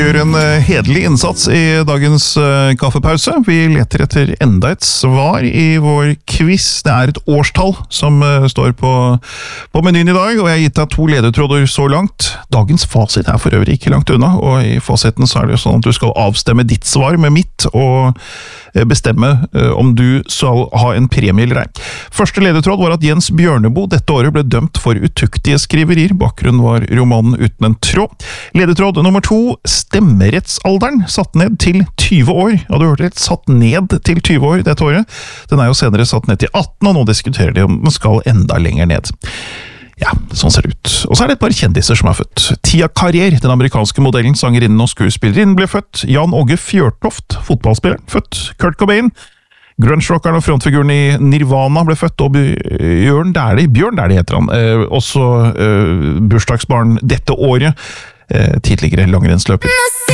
gjør en hederlig innsats i dagens kaffepause. Vi leter etter enda et svar i vår quiz. Det er et årstall som står på menyen i dag, og jeg har gitt deg 2 ledetråder så langt. Dagens fasit er for øvrig ikke langt unna, og i fasiten så er det jo sånn at du skal avstemme ditt svar med mitt, og bestemme om du skal ha en premie eller ei. Første ledetråd var at Jens Bjørneboe dette året ble dømt for utuktige skriverier. Bakgrunnen var romanen Uten en tråd. Ledetråd nummer 2, stemmerettsalderen satt ned til 20 år. Ja, du hørte rett, satt ned til 20 år dette året. Den er jo senere satt ned til 18, og nå diskuterer de om den skal enda lenger ned. Ja, sånn ser det ut. Og så er det et par kjendiser som er født. Tia Carrier, den amerikanske modellen, sangerinnen og skuespillerinnen, ble født. Jan Åge Fjørtoft, fotballspilleren, født. Kurt Cobain, grunge-rockeren og frontfiguren i Nirvana, ble født. Og Bjørn Dæhlie heter han. Også bursdagsbarn dette året. Tidligere langrennsløper.